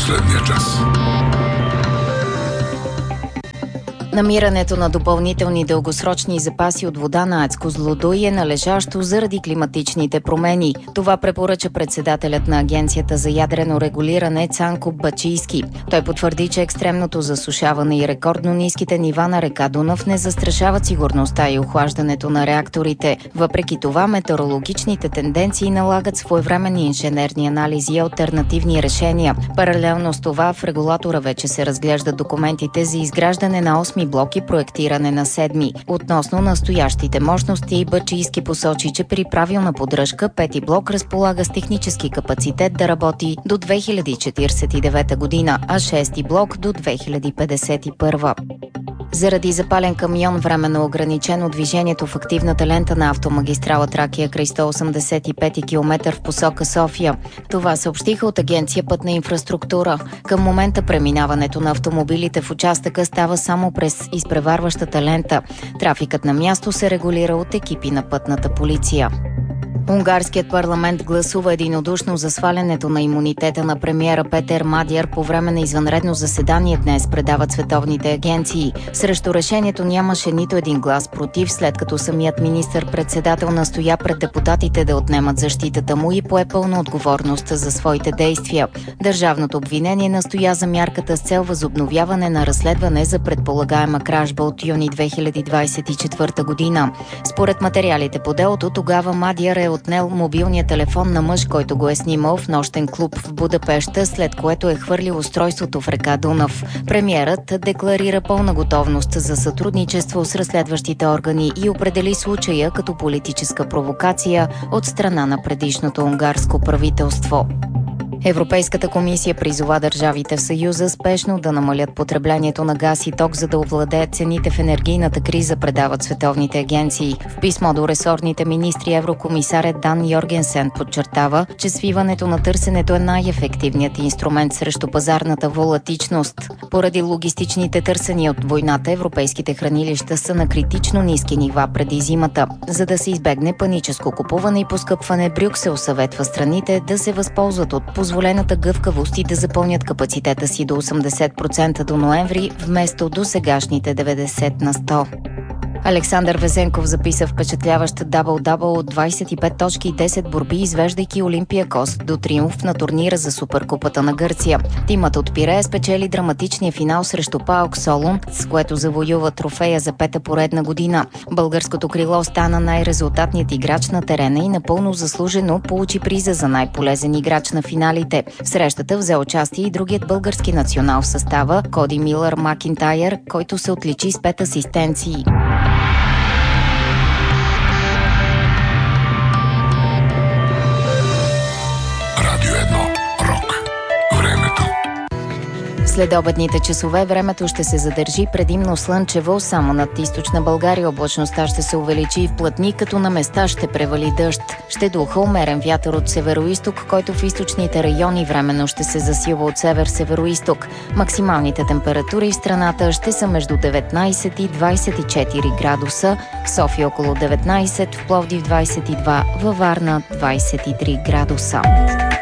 последния час. Намирането на допълнителни дългосрочни запаси от вода на АЕЦ Козлодуй е належащо заради климатичните промени. Това препоръча председателят на Агенцията за ядрено регулиране Цанко Бачийски. Той потвърди, че екстремното засушаване и рекордно ниските нива на река Дунав не застрашават сигурността и охлаждането на реакторите. Въпреки това, метеорологичните тенденции налагат своевременни инженерни анализи и алтернативни решения. Паралелно с това, в регулатора вече се разглеждат документите за изграждане на 8 блок и проектиране на 7. Относно настоящите мощности, Бачийски посочи, че при правилна поддръжка 5-ти блок разполага с технически капацитет да работи до 2049 година, а 6-ти блок до 2051. Заради запален камион временно ограничено движението в активната лента на автомагистрала Тракия край 185 км в посока София. Това съобщиха от Агенция Пътна инфраструктура. Към момента преминаването на автомобилите в участъка става само през изпреварващата лента. Трафикът на място се регулира от екипи на пътната полиция. Унгарският парламент гласува единодушно за свалянето на имунитета на премиера Петър Мадяр по време на извънредно заседание днес, предават световните агенции. Срещу решението нямаше нито един глас против, след като самият министър-председател настоя пред депутатите да отнемат защитата му и пое пълна отговорност за своите действия. Държавното обвинение настоя за мярката с цел възобновяване на разследване за предполагаема кражба от юни 2024 година. Според материалите по делото, тогава Мадяр е отнел мобилния телефон на мъж, който го е снимал в нощен клуб в Будапеща, след което е хвърлил устройството в река Дунав. Премиерът декларира пълна готовност за сътрудничество с разследващите органи и определи случая като политическа провокация от страна на предишното унгарско правителство. Европейската комисия призова държавите в Съюза спешно да намалят потреблението на газ и ток, за да овладеят цените в енергийната криза, предават световните агенции. В писмо до ресорните министри еврокомисарят Дан Йоргенсен подчертава, че свиването на търсенето е най-ефективният инструмент срещу пазарната волатичност. Поради логистичните търсения от войната, европейските хранилища са на критично ниски нива преди зимата. За да се избегне паническо купуване и поскъпване, Брюксел съветва страните да се възползват от позволената гъвкавост и да запълнят капацитета си до 80% до ноември, вместо до сегашните 90%. Александър Везенков записа впечатляващ дабъл-дабъл от 25 точки и 10 борби, извеждайки Олимпиакос до триумф на турнира за Суперкупата на Гърция. Тимът от Пирея спечели драматичния финал срещу ПАОК Солун, с което завоюва трофея за пета поредна година. Българското крило стана най-резултатният играч на терена и напълно заслужено получи приза за най-полезен играч на финалите. В срещата взе участие и другият български национал в състава Коди Милър Макинтайър, който се отличи с 5 асистенции. След обедните часове времето ще се задържи предимно слънчево, само над източна България облачността ще се увеличи и вплътни, като на места ще превали дъжд. Ще духа умерен вятър от североизток, който в източните райони временно ще се засилва от север-североизток. Максималните температури в страната ще са между 19 и 24 градуса, в София около 19, в Пловдив 22, във Варна 23 градуса.